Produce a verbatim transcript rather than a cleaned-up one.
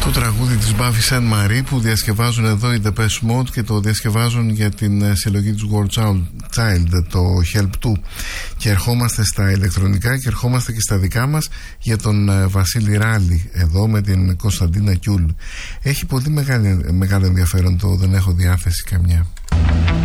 Το τραγούδι της Buffy Sainte-Marie που διασκευάζουν εδώ οι Depeche Mode και το διασκευάζουν για την συλλογή του War Child, το Help two. Και ερχόμαστε στα ηλεκτρονικά και ερχόμαστε και στα δικά μας για τον Βασίλη Ράλη εδώ με την Κωνσταντίνα Κιούλ. Έχει πολύ μεγάλο, μεγάλο ενδιαφέρον το Δεν έχω διάθεση καμιά.